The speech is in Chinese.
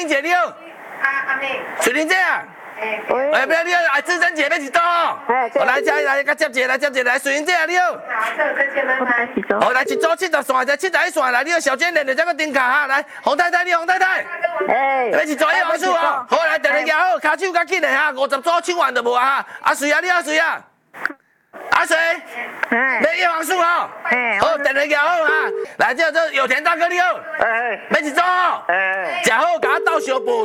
玲姐你好， 阿妹， 水玲姐啊，不要你好，啊，志珍姐要一组，我来接来接一个，来水玲姐啊你好， 好，这姐妹来。 好来一组70线，再71线来，你要小娟练着这个顶卡哈，来洪太太你洪太太，要一组一王数哦，好来电话举好，卡手较紧的哈，50组抢完就无啊哈，阿水啊你好水啊。阿水，要叶黄素哦，好，电话好哈，来这有田大哥你好，要一组哦，食好，甲我倒小补。